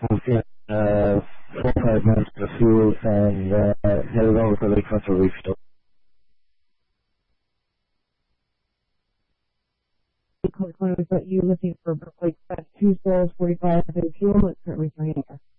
within 4 or 5 minutes of the fuel and headed over to Lake Frontal Reef. When we got you looking for like 2 stalls, 45 and fuel, it's currently 3 acre.